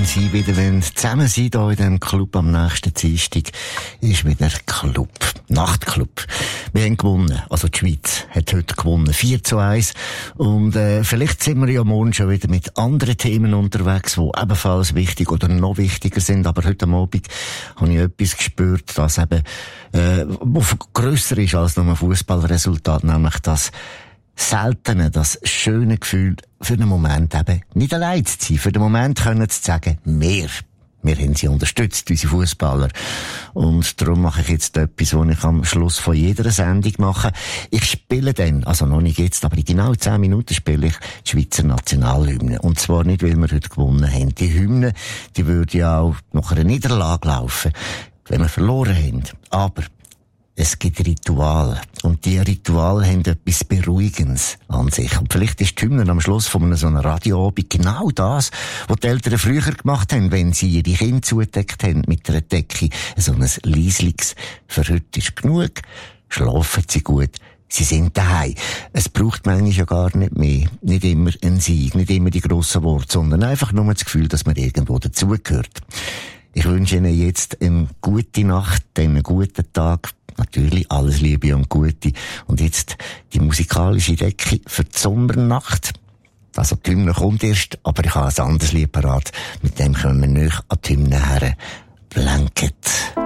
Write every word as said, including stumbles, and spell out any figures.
sie wieder zusammen sind hier in diesem Club am nächsten Dienstag, ist wieder Club. Nachtclub. Wir haben gewonnen. Also die Schweiz hat heute gewonnen. vier zu eins. Und äh, vielleicht sind wir ja morgen schon wieder mit anderen Themen unterwegs, die ebenfalls wichtig oder noch wichtiger sind. Aber heute Abend habe ich etwas gespürt, das eben äh, grösser ist als nur ein Fußballresultat, nämlich das seltene, das schöne Gefühl, für einen Moment eben nicht allein zu sein. Für den Moment können sie sagen, mehr. Wir haben sie unterstützt, unsere Fußballer. Und darum mache ich jetzt etwas, was ich am Schluss von jeder Sendung mache. Ich spiele dann, also noch nicht jetzt, aber in genau zehn Minuten spiele ich die Schweizer Nationalhymne. Und zwar nicht, weil wir heute gewonnen haben. Die Hymne, die würde ja auch nach einer Niederlage laufen, wenn wir verloren haben. Aber es gibt Rituale. Und die Rituale haben etwas Beruhigendes an sich. Und vielleicht ist die Hymne am Schluss von einem so einem Radioabend genau das, was die Eltern früher gemacht haben, wenn sie ihre Kinder zugedeckt haben mit einer Decke. So ein Leisliches. Für heute ist genug. Schlafen sie gut. Sie sind daheim. Es braucht manchmal ja gar nicht mehr. Nicht immer ein Sieg, nicht immer die grossen Worte, sondern einfach nur das Gefühl, dass man irgendwo dazugehört. Ich wünsche Ihnen jetzt eine gute Nacht, einen guten Tag. Natürlich alles Liebe und Gute. Und jetzt die musikalische Decke für die Sommernacht. Also die Hymne kommt erst, aber ich habe ein anderes Lied parat. Mit dem können wir nicht an die Hymne her. Blanket.